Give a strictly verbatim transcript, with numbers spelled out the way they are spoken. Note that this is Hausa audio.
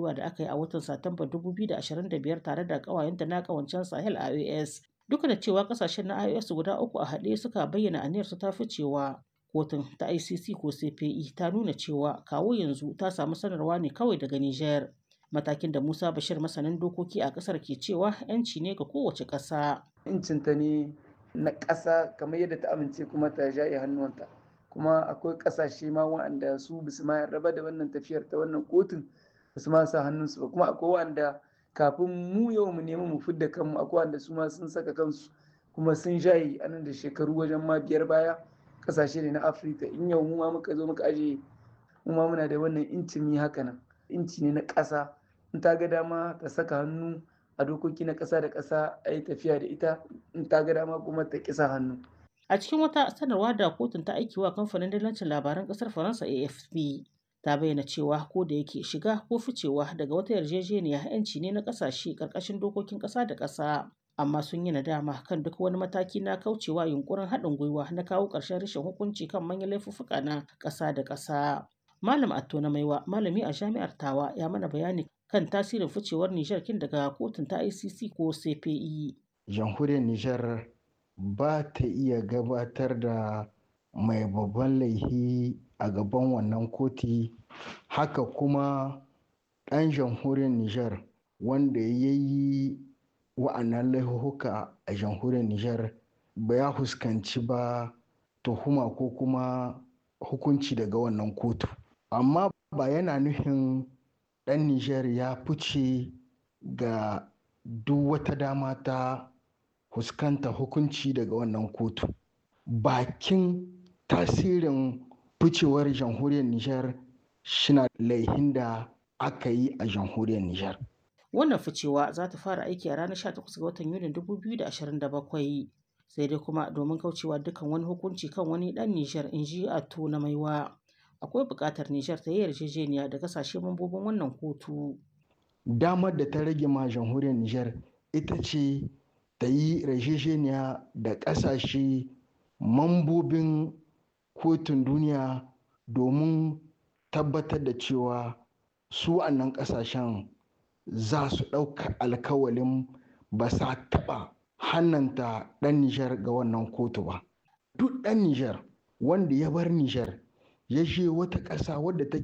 gwiwa da aka yi a watan Satumba dubu biyu da ashirin da biyar tare da ƙawayenta na ƙawancen Sahel I O S. Duk da cewa ƙasashen na I O S guda uku a haɗe suka bayyana aniyarsu ta ficewa, kotun ta I C C ko C P I ta nuna cewa kawo yanzu ta samu sanarwa ne kawai daga Nijar. Matakin da Musa Bashir masanin dokoki a ƙasar ke cewa 'yanci ne ga kowace ƙasa. Incinta ne na ƙasa kamar yadda ta amince kuma ta jaye hannuwanta. Kuma akwai ƙasashe ma waɗanda su basu ma yarda da wannan tafiyar ta wannan kotun basu ma sa hannunsu ba. Kuma akwai waɗanda kafin mu yau mu nemi mu fidda kanmu akwai waɗanda su ma sun saka kansu kuma sun jaye anan da shekaru wajen ma biyar baya. Ƙasashe ne na Afirka. In yau mu ma muka zo muka aje mu ma muna da wannan incin mu yi haka nan. Inci ne na ƙasa. In ta ga dama ta saka hannu a dokoki na ƙasa da ƙasa a yi tafiya da ita, in ta ga dama kuma ta ƙi sa hannu. A cikin wata sanarwa da kotun ta aiki wa kamfanin dillancin labaran ƙasar Faransa A F P ta bayyana cewa ko da yake shiga ko ficewa daga wata yarjejeniya 'yanci ne na ƙasashe ƙarƙashin dokokin ƙasa da ƙasa. Amma sun yi nadama kan duk wani mataki na kaucewa yunkurin haɗin gwiwa na kawo ƙarshen rashin hukunci kan manyan laifuffuka na ƙasa da ƙasa. Malam Atto na Maiwa, malami a Jami'ar Tawa, ya mana bayani kan tasirin ficewar Nijar kin daga kotun ta I C C ko C P I. Jamhuriyar Nijar ba ta iya gabatar da mai babban laifi a gaban wannan koti. Haka kuma ɗan jamhuriyar Nijar wanda ya yi wa'annan laifuka a jamhuriyar Nijar ba ya fuskanci ba tuhuma ko kuma hukunci daga wannan kotu. Amma ba yana nufin ɗan Nijar ya fice ga duk wata dama ta fuskanta hukunci daga wannan kotu. Bakin tasirin ficewar jamhuriyar Nijar shina laihin da aka yi a jamhuriyar Nijar. Wannan ficewa za ta fara aiki a ranar sha takwas ga watan Yulin dubu biyu da ashirin da bakwai. Sai dai kuma domin kaucewa dukkan wani hukunci kan wani ɗan Nijar, in ji Atto na Maiwa, akwai buƙatar Nijar ta yi yarjejeniya da ƙasashe mambobin wannan kotu. Damar da ta rage ma jamhuriyar Nijar ita ce ta yi yarjejeniya da ƙasashe mambobin kotun duniya domin tabbatar da cewa su wannan ƙasashen za su ɗauka alkawalin ba sa taɓa hannanta ɗan Nijar ga wannan kotu ba. Duk ɗan Nijar wanda ya bar Nijar ya je wata ƙasa wadda take